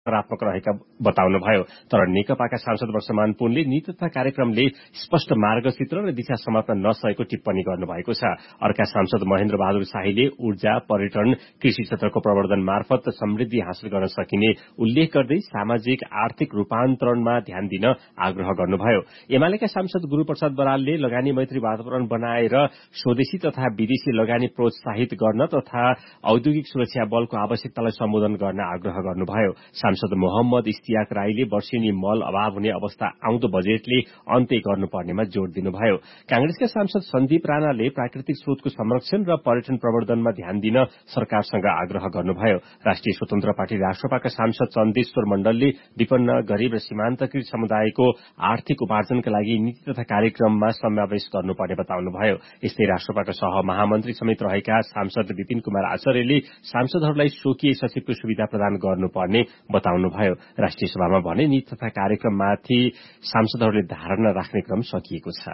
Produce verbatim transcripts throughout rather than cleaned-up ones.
सकारात्मक रहेका बताउनुभयो। तर नेकपाका सांसद वर्षमान पुनले नीति तथा कार्यक्रमले स्पष्ट मार्गचित्र र दिशा समात्न नसकेको टिप्पणी गर्नुभएको छ। अर्का सांसद महेन्द्र बहादुर शाहीले ऊर्जा, पर्यटन, कृषि क्षेत्रको प्रवर्धन मार्फत समृद्धि हासिल गर्न सकिने उल्लेख गर्दै सामाजिक आर्थिक रूपान्तरणमा ध्यान दिन आग्रह गर्नुभयो। एमालेका सांसद गुरूप्रसाद बरालले लगानी मैत्री वातावरण बनाएर स्वदेशी तथा विदेशी लगानी प्रोत्साहित गर्न तथा औद्योगिक सुरक्षा बलको आवश्यकतालाई सम्बोधन गर्न आग्रह गर्नुभयो। सांसद मोहम्मद इस्तियाक राईले वर्षेनी मल अभाव हुने अवस्था आउँदो बजेटले अन्त्य गर्नुपर्नेमा जोड़ दिनुभयो। कांग्रेसका सांसद सन्दीप राणाले प्राकृतिक स्रोतको संरक्षण र पर्यटन प्रवर्धनमा ध्यान दिन सरकारसँग आग्रह गर्नुभयो। राष्ट्रिय स्वतन्त्र पार्टी राष्ट्रपाका सांसद चन्देश्वर मण्डलले विपन्न गरीब र सीमान्तकृत समुदायको आर्थिक उपार्जनका लागि नीति तथा कार्यक्रममा समावेश गर्नुपर्ने बताउनुभयो। यस्तै राष्ट्रपाका सह महामन्त्री समेत रहेका सांसद विपिन कुमार आचार्यले सांसदहरूलाई स्वकीय सचिवको सुविधा प्रदान गर्नुपर्ने बताउनुभयो। राष्ट्रिय सभामा भने नीति तथा कार्यक्रममाथि सांसदहरूले धारणा राख्ने क्रम सकिएको छ।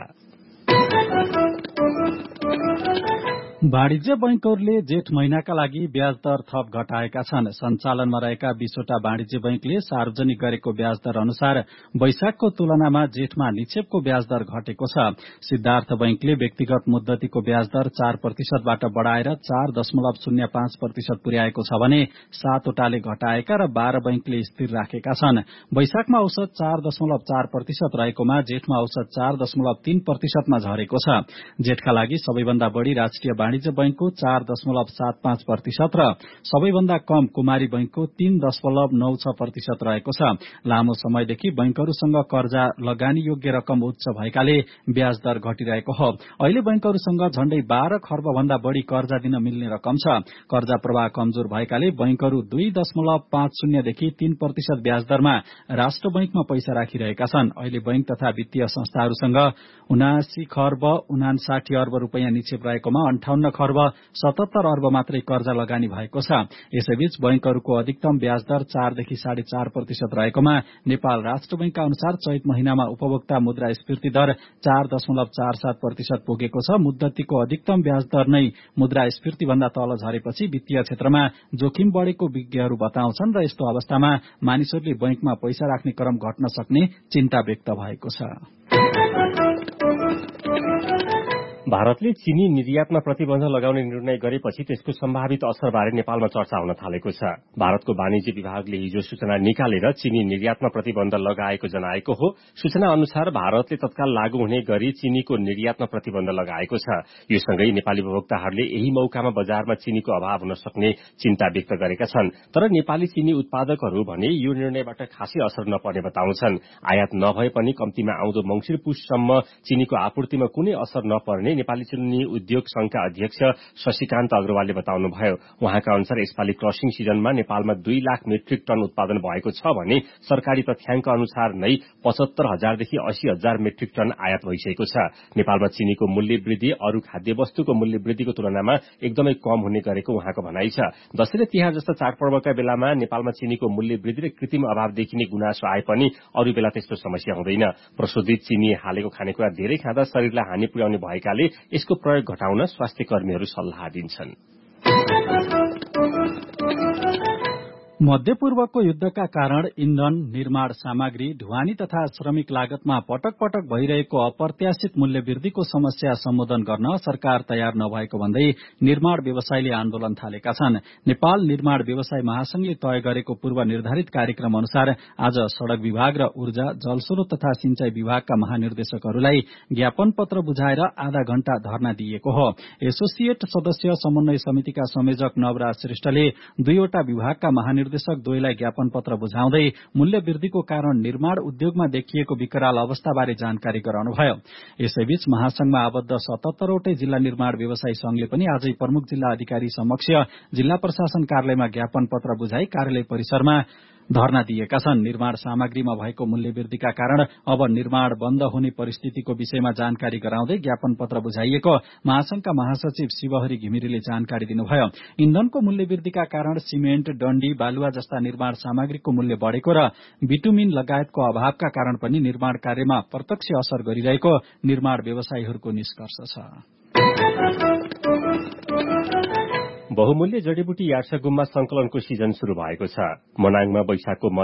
वाणिज्य बैंकहरूले जेठ महिनाका लागि ब्याज दर थप घटाएका छन्। सञ्चालनमा रहेका बीसवटा वाणिज्य बैंकले सार्वजनिक गरेको ब्याज दर अनुसार वैशाखको तुलनामा जेठमा निक्षेपको ब्याज दर घटेको छ। सिद्धार्थ बैंकले व्यक्तिगत मुद्दतीको ब्याज दर चार प्रतिशतबाट बढ़ाएर चार दशमलव शून्य पाँच प्रतिशत पुर्याएको छ भने सातवटाले घटाएका र बाह्र बैंकले स्थिर राखेका छन्। वैशाखमा औसत चार दशमलव चार प्रतिशत रहेकोमा जेठमा औसत चार दशमलव तीन प्रतिशतमा झरेको छ। जेठका लागि सबैभन्दा बढ़ी राष्ट्रिय वाणिज्य बैंकको चार दशमलव सात पाँच प्रतिशत र सबैभन्दा कम कुमारी बैंकको तीन दशमलव नौ छ प्रतिशत रहेको छ। लामो समयदेखि बैंकहरूसँग कर्जा लगानी योग्य रकम उच्च भएकाले ब्याज दर घटिरहेको हो। अहिले बैंकहरूसँग झण्डै बाह्र खर्ब भन्दा बढ़ी कर्जा दिन मिल्ने रकम छ। कर्जा प्रवाह कमजोर भएकाले बैंकहरू दुई दशमलव पाँच शून्यदेखि तीन प्रतिशत ब्याज दरमा राष्ट्र बैंकमा पैसा राखिरहेका छन्। अहिले बैंक तथा वित्तीय संस्थाहरूसँग उनासी खर्ब उनासाठी अर्ब रूपियाँ निक्षेप रहेकोमा अन्ठाउन्न खर्ब सतहत्तर अर्ब मात्रै कर्जा लगानी भएको छ। यसैबीच बैंकहरूको अधिकतम ब्याज दर चारदेखि साढे चार प्रतिशत रहेकोमा नेपाल राष्ट्र बैंकका अनुसार चैत महिनामा उपभोक्ता मुद्रास्फीति दर चार दशमलव चार सात प्रतिशत पुगेको छ। मुद्दतीको अधिकतम ब्याज दर नै मुद्रास्फीति भन्दा तल झरेपछि वित्तीय क्षेत्रमा जोखिम बढ़ेको विज्ञहरू बताउँछन् र यस्तो अवस्थामा मानिसहरूले बैंकमा पैसा राख्ने क्रम घट्न सक्ने चिन्ता व्यक्त भएको छ। भारतले चीनी निर्यातमा प्रतिबन्ध लगाउने निर्णय गरेपछि त्यसको सम्भावित असरबारे नेपालमा चर्चा हुन थालेको छ। भारतको वाणिज्य विभागले हिजो सूचना निकालेर चीनी निर्यातमा प्रतिबन्ध लगाएको जनाएको हो। सूचना अनुसार भारतले तत्काल लागू हुने गरी चीनीको निर्यातमा प्रतिबन्ध लगाएको छ। यो सँगै नेपाली उपभोक्ताहरूले यही मौकामा बजारमा चीनीको अभाव हुन सक्ने चिन्ता व्यक्त गरेका छन्। तर नेपाली चीनी उत्पादकहरू भने यो निर्णयबाट खासै असर नपर्ने बताउँछन्। आयात नभए पनि कम्तीमा आउँदो मंसिर पुससम्म चीनीको आपूर्तिमा कुनै असर नपर्ने नेपाली चीनी उद्योग संघका अध्यक्ष शशिकान्त अग्रवालले बताउनुभयो। उहाँका अनुसार यसपालि क्रसिङ सिजनमा नेपालमा दुई लाख मेट्रिक टन उत्पादन भएको छ भने सरकारी तथ्याङ्क अनुसार नै पचहत्तर हजारदेखि अस्सी हजार मेट्रिक टन आयात भइसकेको छ। नेपालमा चीनीको मूल्य वृद्धि अरू खाद्य वस्तुको मूल्य वृद्धिको तुलनामा एकदमै कम हुने गरेको उहाँको भनाइ छ। दशैं र तिहार जस्ता चाडपर्वका बेलामा नेपालमा चीनीको मूल्य वृद्धि र कृत्रिम अभाव देखिने गुनासो आए पनि अरू बेला त्यस्तो समस्या हुँदैन। प्रशोधित चीनी हालेको खानेकुरा धेरै खाँदा शरीरलाई हानि पुर्याउने भएकाले यसको प्रयोग घटाउन स्वास्थ्य कर्मीहरू सल्लाह दिन्छन्। मध्यपूर्वको युद्धका कारण इन्धन, निर्माण सामग्री, ढुवानी तथा श्रमिक लागतमा पटक पटक भइरहेको अप्रत्याशित मूल्य वृद्धिको समस्या सम्बोधन गर्न सरकार तयार नभएको भन्दै निर्माण व्यवसायीले आन्दोलन थालेका छन्। नेपाल निर्माण व्यवसाय महासंघले तय गरेको पूर्व निर्धारित कार्यक्रम अनुसार आज सड़क विभाग र ऊर्जा, जलस्रोत तथा सिंचाई विभागका महानिर्देशकहरूलाई ज्ञापन पत्र बुझाएर आधा घण्टा धरना दिएको हो। एसोसिएट सदस्य समन्वय समितिका संयोजक नवराज श्रेष्ठले दुईवटा विभागका महानिर्देशक निर्देशक द्वयलाई ज्ञापन पत्र बुझाउँदै मूल्य वृद्धिको कारण निर्माण उद्योगमा देखिएको विकराल अवस्थाबारे जानकारी गराउनुभयो। यसैबीच महासंघमा आबद्ध सतहत्तरवटै जिल्ला निर्माण व्यवसायी संघले पनि आजै प्रमुख जिल्ला अधिकारी समक्ष जिल्ला प्रशासन कार्यालयमा ज्ञापन पत्र बुझाई कार्यालय परिसरमा धरना दिएका छन्। निर्माण सामग्रीमा भएको मूल्य वृद्धिका कारण अब निर्माण बन्द हुने परिस्थितिको विषयमा जानकारी गराउँदै ज्ञापन पत्र बुझाइएको महासंघका महासचिव शिवहरि घिमिरेले जानकारी दिनुभयो। इन्धनको मूल्य वृद्धिका कारण सिमेन्ट, डण्डी, बालुवा जस्ता निर्माण सामग्रीको मूल्य बढ़ेको र बिटुमिन लगायतको अभावका कारण पनि निर्माण कार्यमा प्रत्यक्ष असर गरिरहेको निर्माण व्यवसायीहरूको निष्कर्ष छ। बहुमूल्य जडीबुटी यार्सा गुममा संकलनको सिजन शुरू भएको छ। मनाङमा वैशाखको